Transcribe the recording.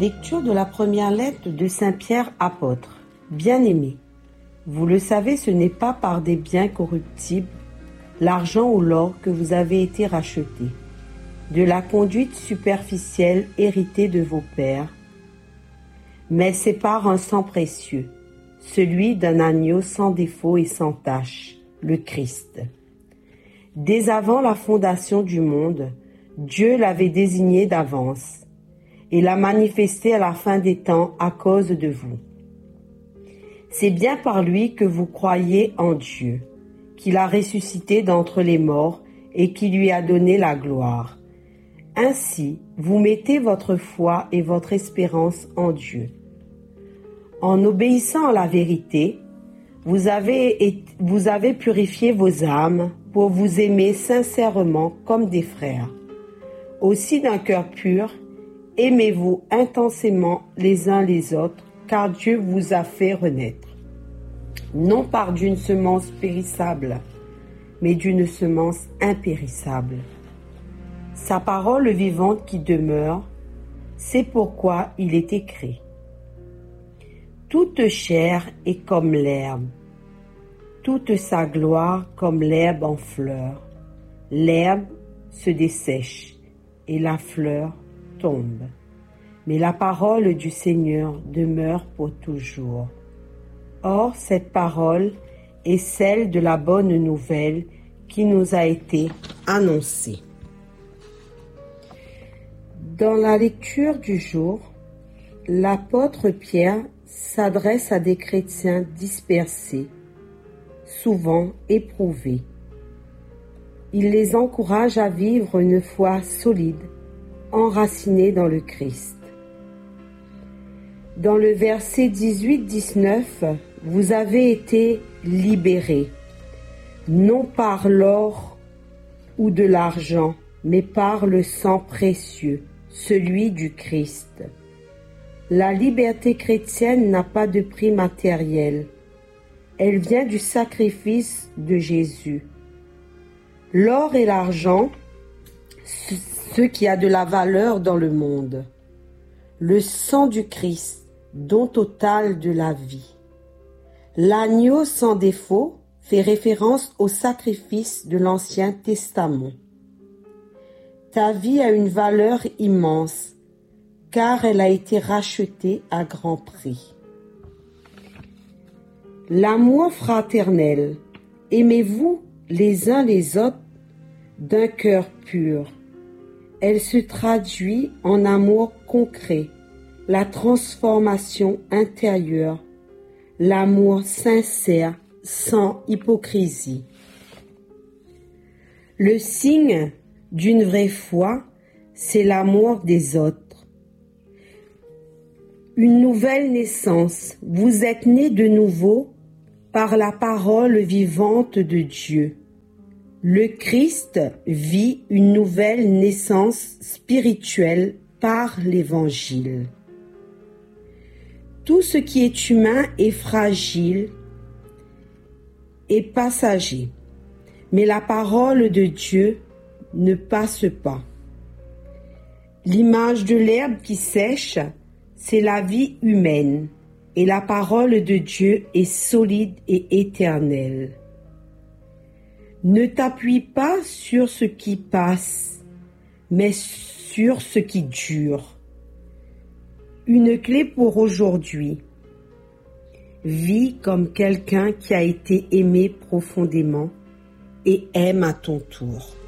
Lecture de la première lettre de Saint Pierre apôtre. Bien-aimés, vous le savez, ce n'est pas par des biens corruptibles, l'argent ou l'or, que vous avez été rachetés, de la conduite superficielle héritée de vos pères, mais c'est par un sang précieux, celui d'un agneau sans défaut et sans tache, le Christ. Dès avant la fondation du monde, Dieu l'avait désigné d'avance et l'a manifesté à la fin des temps à cause de vous. C'est bien par lui que vous croyez en Dieu, qu'il a ressuscité d'entre les morts et qui lui a donné la gloire. Ainsi, vous mettez votre foi et votre espérance en Dieu. En obéissant à la vérité, vous avez purifié vos âmes pour vous aimer sincèrement comme des frères. Aussi d'un cœur pur, aimez-vous intensément les uns les autres, car Dieu vous a fait renaître, non par d'une semence périssable, mais d'une semence impérissable. Sa parole vivante qui demeure, c'est pourquoi il est écrit. Toute chair est comme l'herbe, toute sa gloire comme l'herbe en fleur. L'herbe se dessèche et la fleur tombe, mais la parole du Seigneur demeure pour toujours. Or, cette parole est celle de la bonne nouvelle qui nous a été annoncée. Dans la lecture du jour, l'apôtre Pierre s'adresse à des chrétiens dispersés, souvent éprouvés. Il les encourage à vivre une foi solide, enracinée dans le Christ. Dans le verset 18-19, vous avez été libérés, non par l'or ou de l'argent, mais par le sang précieux, celui du Christ. La liberté chrétienne n'a pas de prix matériel. Elle vient du sacrifice de Jésus. L'or et l'argent, ce qui a de la valeur dans le monde. Le sang du Christ, don total de la vie. L'agneau sans défaut fait référence au sacrifice de l'Ancien Testament. Ta vie a une valeur immense, car elle a été rachetée à grand prix. L'amour fraternel, aimez-vous les uns les autres d'un cœur pur. Elle se traduit en amour concret, la transformation intérieure, l'amour sincère, sans hypocrisie. Le signe d'une vraie foi, c'est l'amour des autres. Une nouvelle naissance, vous êtes nés de nouveau par la parole vivante de Dieu. Le Christ vit une nouvelle naissance spirituelle par l'Évangile. Tout ce qui est humain est fragile et passager, mais la parole de Dieu ne passe pas. L'image de l'herbe qui sèche, c'est la vie humaine, et la parole de Dieu est solide et éternelle. Ne t'appuie pas sur ce qui passe, mais sur ce qui dure. Une clé pour aujourd'hui. Vis comme quelqu'un qui a été aimé profondément et aime à ton tour.